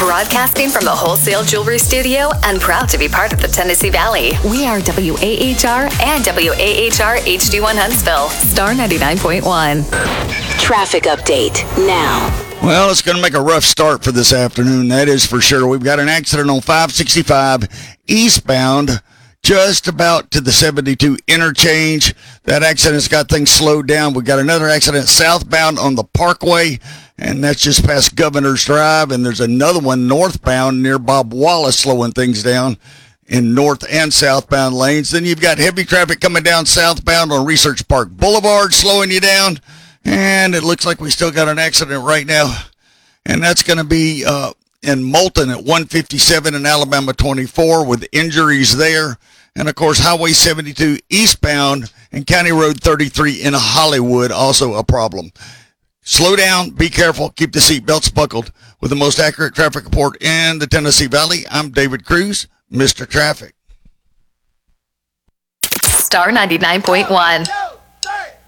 Broadcasting from the Wholesale Jewelry Studio and proud to be part of the Tennessee Valley. We are WAHR and WAHR HD1 Huntsville. Star 99.1. Traffic update now. Well, it's going to make a rough start for this afternoon, that is for sure. We've got an accident on 565 eastbound, just about to the 72 interchange. That accident's got things slowed down. We've got another accident southbound on the Parkway, and that's just past Governor's Drive. And there's another one northbound near Bob Wallace slowing things down in north and southbound lanes. Then you've got heavy traffic coming down southbound on Research Park Boulevard slowing you down. And it looks like we still got an accident right now, and that's going to be in Moulton at 157 and Alabama 24 with injuries there. And, of course, Highway 72 eastbound and County Road 33 in Hollywood, also a problem. Slow down, be careful, keep the seatbelts buckled. With the most accurate traffic report in the Tennessee Valley, I'm David Cruz, Mr. Traffic. Star 99.1.